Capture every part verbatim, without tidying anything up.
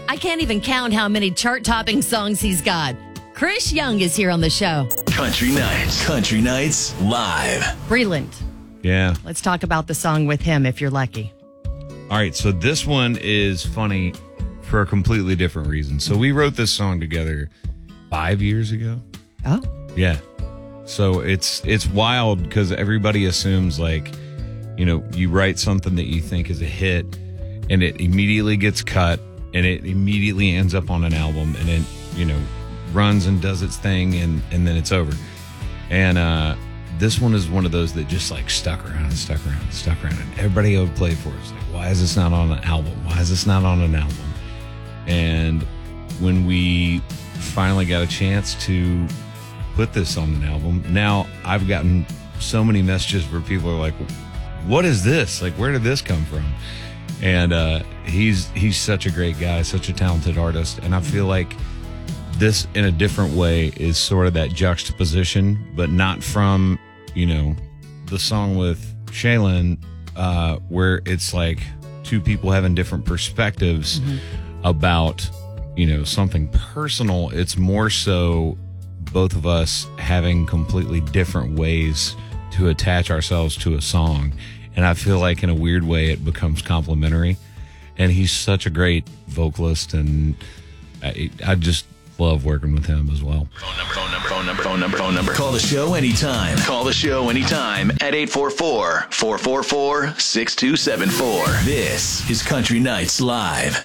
I can't even count how many chart-topping songs he's got. Chris Young is here on the show. Country Nights. Country Nights Live. Breland. Yeah. Let's talk about the song with him if you're lucky. All right. So this one is funny for a completely different reason. So we wrote this song together five years ago. Oh. Yeah. So it's it's wild because everybody assumes, like, you know, you write something that you think is a hit and it immediately gets cut and it immediately ends up on an album and it, you know, runs and does its thing and, and then it's over. And uh, this one is one of those that just like stuck around, stuck around, stuck around. And everybody would play for us. Like, why is this not on an album? Why is this not on an album? And when we finally got a chance to put this on an album, now I've gotten so many messages where people are like, what is this? Like, where did this come from? And uh, he's he's such a great guy, such a talented artist. And I feel like this, in a different way, is sort of that juxtaposition, but not from, you know, the song with Shaylin, uh, where it's like two people having different perspectives mm-hmm. about, you know, something personal. It's more so both of us having completely different ways to attach ourselves to a song. And I feel like in a weird way it becomes complimentary. And he's such a great vocalist, and I, I just love working with him as well. Phone number, phone number, phone number, phone number, phone number. Call the show anytime. Call the show anytime at eight four four, four four four, six two seven four. This is Country Nights Live.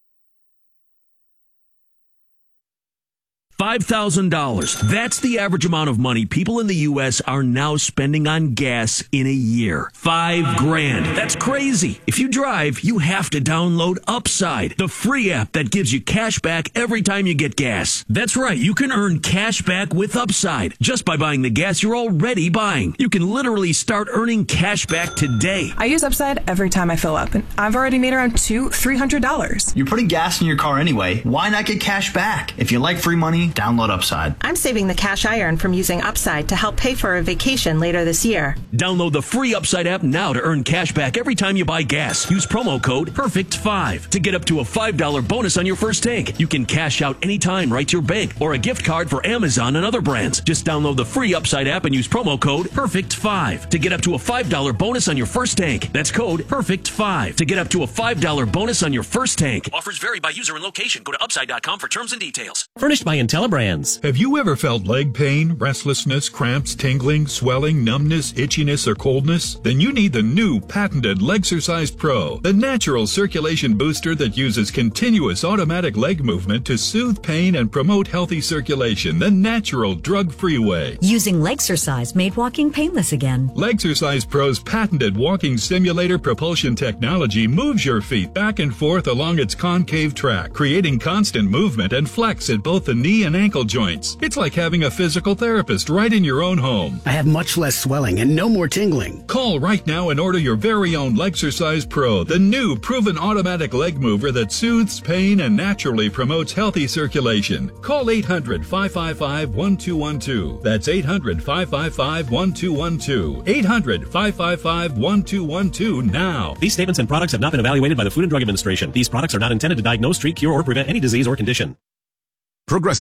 five thousand dollars. That's the average amount of money people in the U S are now spending on gas in a year. Five grand. That's crazy. If you drive, you have to download Upside, the free app that gives you cash back every time you get gas. That's right. You can earn cash back with Upside just by buying the gas you're already buying. You can literally start earning cash back today. I use Upside every time I fill up, and I've already made around two, three hundred dollars. You're putting gas in your car anyway. Why not get cash back? If you like free money, download Upside. I'm saving the cash I earn from using Upside to help pay for a vacation later this year. Download the free Upside app now to earn cash back every time you buy gas. Use promo code perfect five to get up to a five dollars bonus on your first tank. You can cash out anytime right to your bank or a gift card for Amazon and other brands. Just download the free Upside app and use promo code perfect five to get up to a five dollars bonus on your first tank. That's code perfect five to get up to a five dollars bonus on your first tank. Offers vary by user and location. Go to upside dot com for terms and details. Furnished by IntelliBrands. Have you ever felt leg pain, restlessness, cramps, tingling, swelling, numbness, itchiness, or coldness? Then you need the new patented Legsercise Pro, the natural circulation booster that uses continuous automatic leg movement to soothe pain and promote healthy circulation the natural, drug-free way. Using Legsercise made walking painless again. Legsercise Pro's patented walking simulator propulsion technology moves your feet back and forth along its concave track, creating constant movement and flex at both the knee and ankle joints. It's like having a physical therapist right in your own home. I have much less swelling and no more tingling. Call right now and order your very own Legsercise Pro, the new proven automatic leg mover that soothes pain and naturally promotes healthy circulation. Call eight hundred, five five five, one two one two. That's eight hundred, five five five, one two one two. eight hundred, five five five, one two one two now. These statements and products have not been evaluated by the Food and Drug Administration. These products are not intended to diagnose, treat, cure, or prevent any disease or condition. Progress.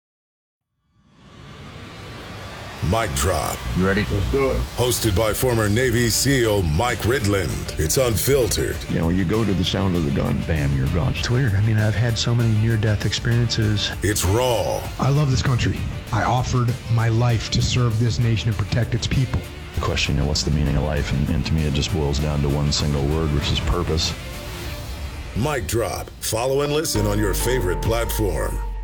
Mic Drop. You ready? Let's do it. Hosted by former Navy SEAL Mike Ridland. It's unfiltered. You know, you go to the sound of the gun, bam, you're gone. It's weird. I mean, I've had so many near-death experiences. It's raw. I love this country. I offered my life to serve this nation and protect its people. The question, you know, what's the meaning of life? And, and to me, it just boils down to one single word, which is purpose. Mic Drop. Follow and listen on your favorite platform.